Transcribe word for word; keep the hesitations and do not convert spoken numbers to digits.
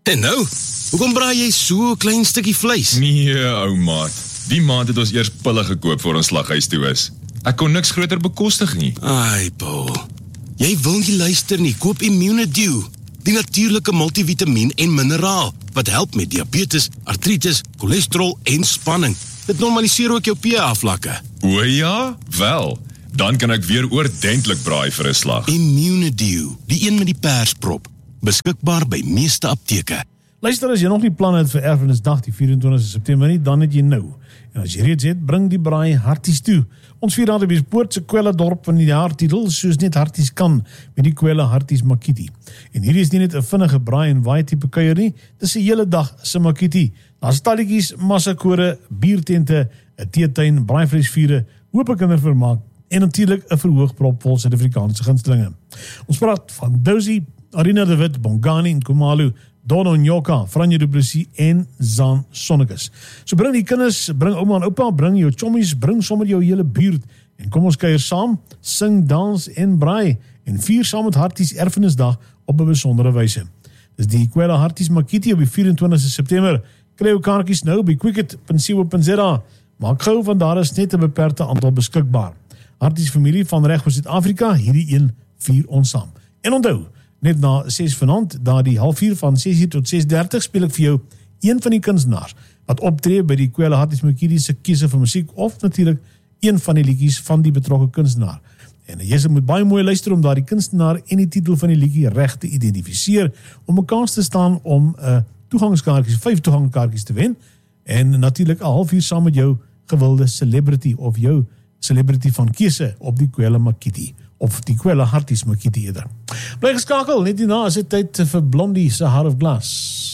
En nou, hoekom braai jy so 'n klein stukkie vleis? Nee, ou maat. Die maand het ons eers pille gekoop voor ons slaghuis toe is. Ek kon niks groter bekostig nie. Ai, Paul. Jy wil nie luister nie, koop Immunedew. Die natuurlike multivitamiin en mineraal, wat help met diabetes, artritis, cholesterol en spanning. Dit normaliseer ook jou pH-vlakke. O ja? Wel, dan kan ek weer oordentlik braai vir 'n slag. Immunedew, die een met die persprop. Beskikbaar by meeste apteke. Luister, as jy nog nie plan het vir Erfenisdag die vyf-en-twintigste September nie, dan het jy nou. En as jy reeds het, bring die braai Harties toe. Ons vier Hartbeespoort se Kwela dorp van die jaar titel, soos net Harties kan, met die Kwela Harties Makiti. En hierdie is nie net 'n vinnige braai en waai tipe kuier nie, dis 'n hele dag se Makiti. Daar's stalletjies, massakore, biertente, 'n teetuin, braaivleisvure, hoop kindervermaak en natuurlik 'n verhoog propvol Suid-Afrikaanse gunstelinge. Ons praat van Dozy, Arina de Wit, Bongani en Kumalu, Dono Nyoka, Franje du Plessis en Zaan Sonnekes. So bring die kinders, bring ouma en oupa, bring jou chommies, bring sommer jou hele buurt en kom ons kuier saam, sing, dans en braai en vier saam met Harties Erfenisdag op 'n besondere wyse. Dis die Kwela Harties Makiti op die vyf-en-twintigste September. Kry jou kaartjies nou by quicket punt co punt za. Maak gou, want daar is net 'n beperkte aantal beskikbaar. Harties familie van reg vir Suid-Afrika, hierdie een vier ons saam. En onthou, net na ses vanaand, daar die half vier van ses uur tot ses dertig, speel ek vir jou een van die kunstenaars wat optree by die Kwela Harties Makiti se keuse vir musiek, of natuurlik een van die liedjies van die betrokke kunstenaar. En jy moet baie mooi luister om daar die kunstenaar en die titel van die liedjie reg te identifiseer, om 'n kans te staan om 'n uh, toegangskaartjies, vyf toegangskaartjies te wen, en natuurlik 'n half uur saam met jou gewilde celebrity of jou celebrity van keuse op die Kwela Makiti, of die Kwela Harties Makiti eerder. Bly geskakel, net hierna is dit tyd vir Blondie se Heart of Glass.